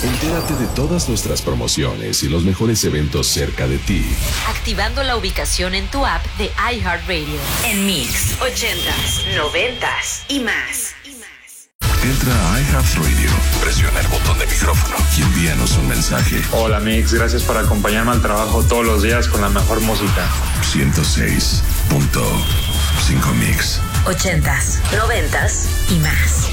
Entérate de todas nuestras promociones y los mejores eventos cerca de ti, activando la ubicación en tu app de iHeartRadio. En Mix, 80s, 90s y más. Entra a iHeartRadio, presiona el botón de micrófono y envíanos un mensaje. Hola Mix, gracias por acompañarme al trabajo todos los días con la mejor música. 106.5 Mix. 80s, 90s y más.